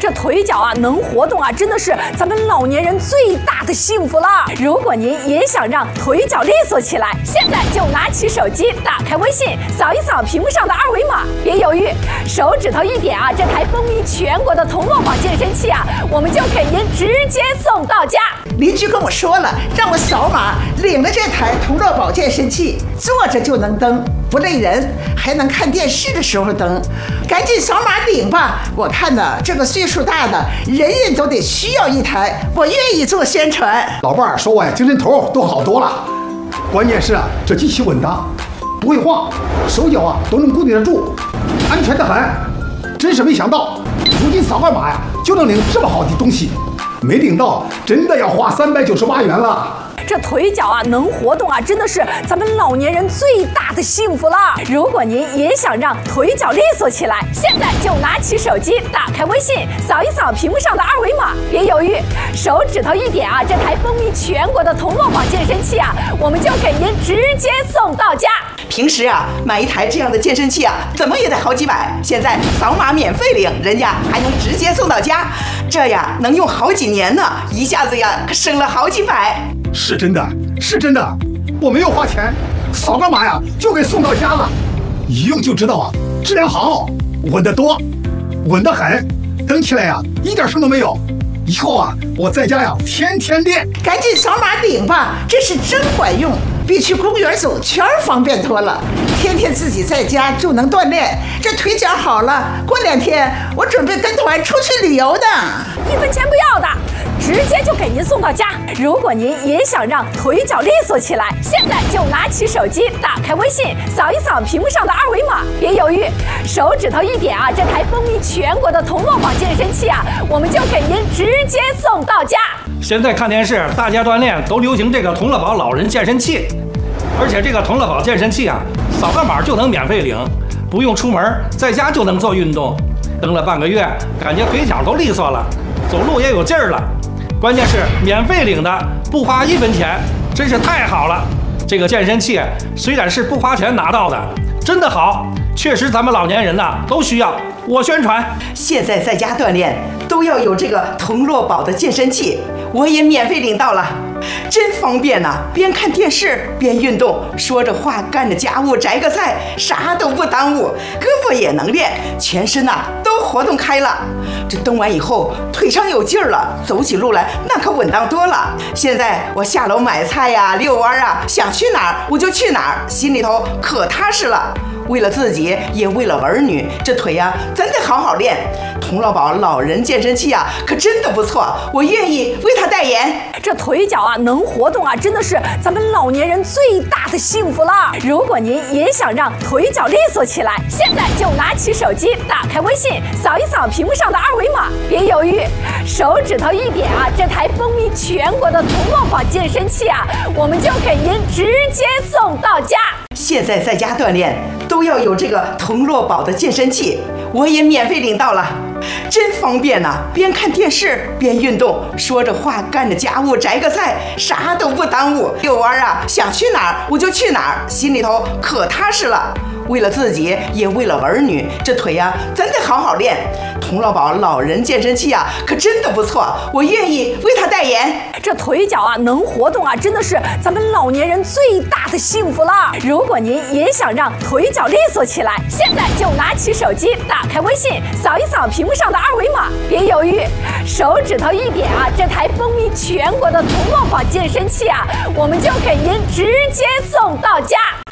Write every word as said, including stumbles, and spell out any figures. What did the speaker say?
这腿脚啊能活动啊，真的是咱们老年人最大的幸福了。如果您也想让腿脚利索起来，现在就拿起手机，打开微信，扫一扫屏幕上的二维码，别犹豫，手指头一点啊，这台风靡全国的童乐宝健身器啊，我们就给您直接送到家。 邻居跟我说了，让我扫码领了这台童乐宝健身器，坐着就能蹬，不累人，还能看电视的时候蹬。赶紧扫码领吧！我看呢，这个岁数大的人人都得需要一台，我愿意做宣传。 老伴儿说我呀，精神头都好多了。关键是啊，这机器稳当，不会晃，手脚啊都能固定得住，安全得很。真是没想到，如今扫个码呀就能领这么好的东西，没领到真的要花三百九十八元了。 这腿脚啊能活动啊，真的是咱们老年人最大的幸福了。如果您也想让腿脚利索起来，现在就拿起手机，打开微信，扫一扫屏幕上的二维码，别犹豫，手指头一点啊，这台风靡全国的童乐宝健身器啊，我们就给您直接送到家。 平时啊，买一台这样的健身器啊，怎么也得好几百。现在扫码免费领，人家还能直接送到家，这呀能用好几年呢，一下子呀可省了好几百。 是真的，是真的，我没有花钱，扫个码呀就给送到家了，一用就知道啊，质量好，稳得多，稳得很，蹬起来呀一点声都没有。以后啊，我在家呀天天练。 赶紧扫码领吧，这是真管用，比去公园走圈方便多了。天天自己在家就能锻炼，这腿脚好了，过两天我准备跟团出去旅游的， 一分钱不要的，直接就给您送到家。如果您也想让腿脚利索起来，现在就拿起手机，打开微信，扫一扫屏幕上的二维码，别犹豫，手指头一点啊，这台风靡全国的童乐宝健身器啊，我们就给您直接送到家。 现在看电视，大家锻炼都流行这个童乐宝老人健身器，而且这个童乐宝健身器啊，扫个码就能免费领，不用出门，在家就能做运动。蹬了半个月，感觉腿脚都利索了，走路也有劲儿了。关键是免费领的，不花一分钱，真是太好了。这个健身器虽然是不花钱拿到的，真的好，确实咱们老年人呐都需要。我宣传， 现在在家锻炼都要有这个童乐宝的健身器，我也免费领到了，真方便呐、啊！边看电视边运动，说着话干着家务，摘个菜，啥都不耽误，胳膊也能练，全身呐、啊、都活动开了。这蹬完以后腿上有劲儿了，走起路来那可稳当多了。现在我下楼买菜呀、啊、遛弯啊，想去哪儿我就去哪儿，心里头可踏实了。为了自己，也为了儿女，这腿呀、啊、真得好好练。童乐宝老人健身器啊，可真的不错，我愿意为他代言。 这腿脚啊能活动啊，真的是咱们老年人最大的幸福了。如果您也想让腿脚利索起来，现在就拿起手机，打开微信，扫一扫屏幕上的二维码，别犹豫，手指头一点啊，这台风靡全国的童乐宝健身器啊，我们就给您直接送到家。 现在在家锻炼都要有这个童乐宝的健身器，我也免费领到了，真方便呐、啊！边看电视边运动，说着话干着家务，摘个菜，啥都不耽误。遛弯啊，想去哪儿我就去哪儿，心里头可踏实了。为了自己，也为了儿女，这腿呀、啊、真得好好练。童乐宝老人健身器啊，可真的不错，我愿意为他代言。 这腿脚啊能活动啊，真的是咱们老年人最大的幸福了。如果您也想让腿脚利索起来，现在就拿起手机，打开微信，扫一扫屏幕上的二维码，别犹豫，手指头一点啊，这台风靡全国的童乐宝健身器啊，我们就给您直接送到家。